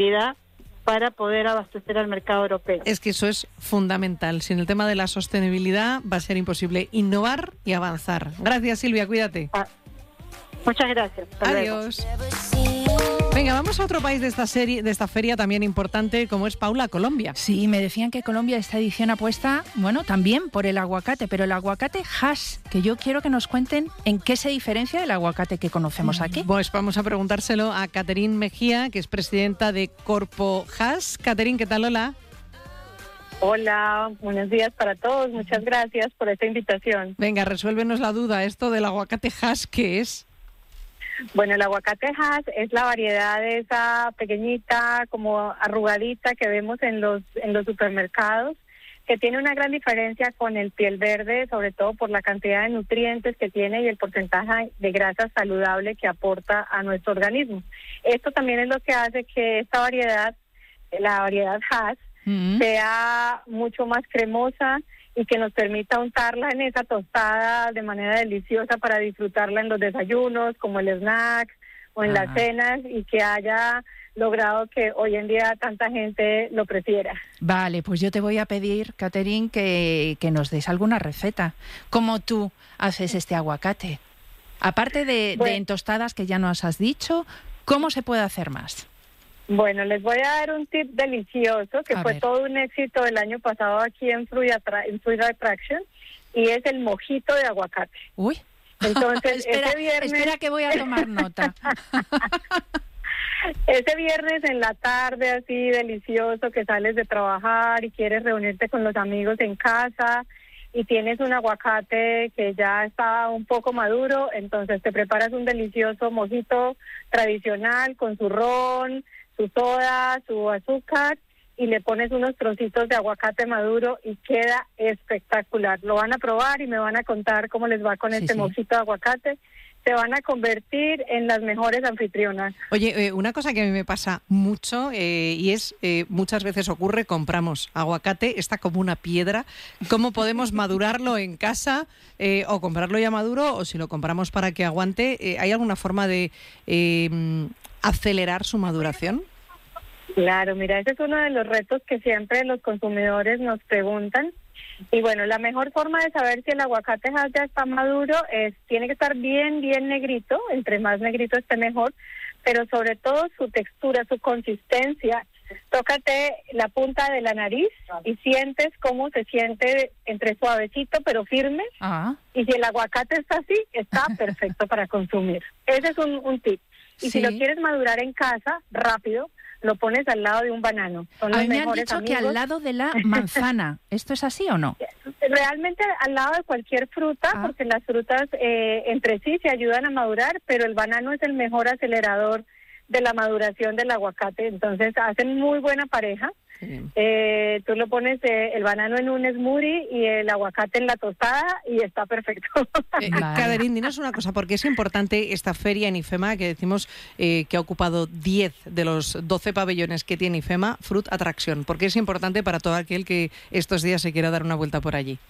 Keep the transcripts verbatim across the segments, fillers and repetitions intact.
para poder abastecer al mercado europeo. Es que eso es fundamental. Sin el tema de la sostenibilidad va a ser imposible innovar y avanzar. Gracias, Silvia, cuídate. Ah, muchas gracias. Hasta Adiós. luego. Venga, vamos a otro país de esta serie, de esta feria también importante, como es, Paula, Colombia. Sí, me decían que Colombia esta edición apuesta, bueno, también por el aguacate, pero el aguacate Hass, que yo quiero que nos cuenten en qué se diferencia del aguacate que conocemos aquí. Pues vamos a preguntárselo a Catherine Mejía, que es presidenta de Corpo Hass. Catherine, ¿qué tal? Hola. Hola, buenos días para todos. Muchas gracias por esta invitación. Venga, resuélvenos la duda. ¿Esto del aguacate Hass qué es? Bueno, el aguacate Hass es la variedad de esa pequeñita, como arrugadita que vemos en los en los supermercados, que tiene una gran diferencia con el piel verde, sobre todo por la cantidad de nutrientes que tiene y el porcentaje de grasa saludable que aporta a nuestro organismo. Esto también es lo que hace que esta variedad, la variedad Hass, mm-hmm. sea mucho más cremosa y que nos permita untarla en esa tostada de manera deliciosa para disfrutarla en los desayunos, como el snack o en ah. las cenas, y que haya logrado que hoy en día tanta gente lo prefiera. Vale, pues yo te voy a pedir, Catherine, que, que nos des alguna receta. ¿Cómo tú haces este aguacate? Aparte de, bueno, de en tostadas, que ya nos has dicho, ¿cómo se puede hacer más? Bueno, les voy a dar un tip delicioso que a fue ver. todo un éxito el año pasado aquí en Fruit, Attra- en Fruit Attraction, y es el mojito de aguacate. Uy. Entonces, espera, ese viernes... espera que voy a tomar nota. Ese viernes en la tarde, así delicioso, que sales de trabajar y quieres reunirte con los amigos en casa y tienes un aguacate que ya está un poco maduro, entonces te preparas un delicioso mojito tradicional con su ron, su soda, su azúcar, y le pones unos trocitos de aguacate maduro y queda espectacular. Lo van a probar y me van a contar cómo les va con sí, este sí. mojito de aguacate. Se van a convertir en las mejores anfitrionas. Oye, eh, una cosa que a mí me pasa mucho eh, y es, eh, muchas veces ocurre, compramos aguacate, está como una piedra. ¿Cómo podemos madurarlo en casa eh, o comprarlo ya maduro, o si lo compramos para que aguante? Eh, ¿Hay alguna forma de eh, acelerar su maduración? Claro, mira, ese es uno de los retos que siempre los consumidores nos preguntan. Y bueno, la mejor forma de saber si el aguacate Hass ya está maduro es, tiene que estar bien, bien negrito, entre más negrito esté mejor, pero sobre todo su textura, su consistencia. Tócate la punta de la nariz y sientes cómo se siente entre suavecito pero firme. Uh-huh. Y si el aguacate está así, está perfecto para consumir. Ese es un, un tip. Y sí. si lo quieres madurar en casa, rápido, lo pones al lado de un banano. Son a los mí me han mejores dicho amigos. Que al lado de la manzana. ¿Esto es así o no? Realmente al lado de cualquier fruta, ah. porque las frutas eh, entre sí se ayudan a madurar, pero el banano es el mejor acelerador de la maduración del aguacate. Entonces hacen muy buena pareja. Sí. Eh, tú lo pones eh, el banano en un smoothie y el aguacate en la tostada y está perfecto. Eh, Catherine, dinos una cosa, porque es importante esta feria en IFEMA, que decimos eh, que ha ocupado diez de los doce pabellones que tiene IFEMA, Fruit Attraction. ¿Por qué es importante para todo aquel que estos días se quiera dar una vuelta por allí?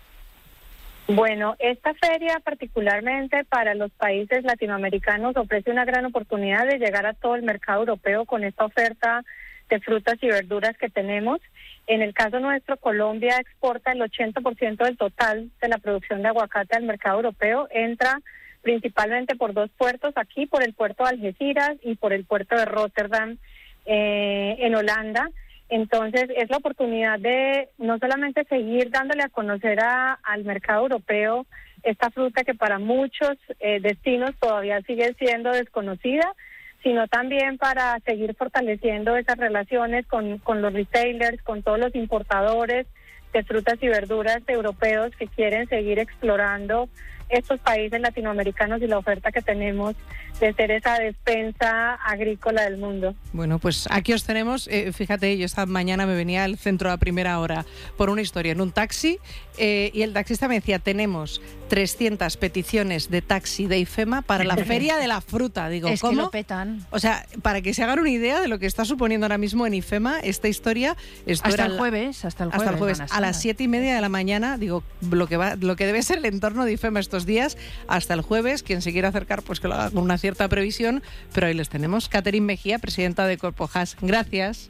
Bueno, esta feria particularmente para los países latinoamericanos ofrece una gran oportunidad de llegar a todo el mercado europeo con esta oferta de frutas y verduras que tenemos. En el caso nuestro, Colombia exporta el ochenta por ciento del total de la producción de aguacate al mercado europeo. Entra principalmente por dos puertos, aquí por el puerto de Algeciras y por el puerto de Rotterdam eh, en Holanda. Entonces es la oportunidad de no solamente seguir dándole a conocer a, al mercado europeo esta fruta que para muchos eh, destinos todavía sigue siendo desconocida, sino también para seguir fortaleciendo esas relaciones con, con los retailers, con todos los importadores de frutas y verduras europeos que quieren seguir explorando estos países latinoamericanos y la oferta que tenemos de ser esa despensa agrícola del mundo. Bueno, pues aquí os tenemos. Eh, fíjate, yo esta mañana me venía al centro a primera hora por una historia en un taxi eh, y el taxista me decía, tenemos trescientas peticiones de taxi de IFEMA para la feria de la fruta. Digo, es ¿cómo? que lo petan. O sea, para que se hagan una idea de lo que está suponiendo ahora mismo en IFEMA esta historia. Esto hasta era el jueves, hasta el jueves. Hasta el jueves. A, a las siete y media de la mañana, digo, lo que va, lo que debe ser el entorno de IFEMA estos estos días hasta el jueves. Quien se quiera acercar, pues que lo haga con una cierta previsión, pero ahí les tenemos. Catherine Mejía, presidenta de Corpo Haas. Gracias.